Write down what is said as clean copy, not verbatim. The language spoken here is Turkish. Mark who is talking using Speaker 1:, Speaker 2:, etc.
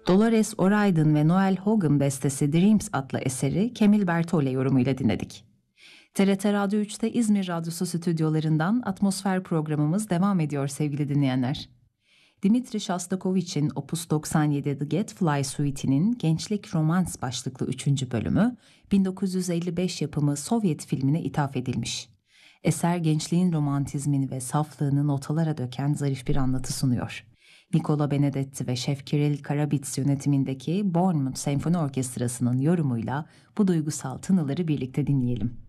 Speaker 1: Dolores O'Riordan ve Noel Hogan bestesi Dreams adlı eseri Camille Bertole yorumuyla dinledik. TRT Radyo 3'te İzmir Radyosu stüdyolarından Atmosfer programımız devam ediyor sevgili dinleyenler. Dimitri Shostakovich'in Opus 97 The Get Fly Suite'inin Gençlik Romans başlıklı 3. bölümü 1955 yapımı Sovyet filmine ithaf edilmiş. Eser gençliğin romantizmini ve saflığını notalara döken zarif bir anlatı sunuyor. Nicola Benedetti ve Şef Kirill Karabits yönetimindeki Bournemouth Senfoni Orkestrası'nın yorumuyla bu duygusal tınıları birlikte dinleyelim.